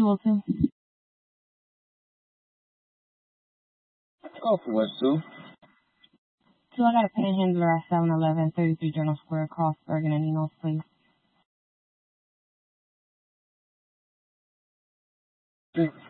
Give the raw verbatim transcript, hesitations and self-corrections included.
two oh two? Oh, for what, Sue? Two, I got a panhandler at seven eleven, thirty-three Journal Square, Cross, Bergen, and Enos, please. Three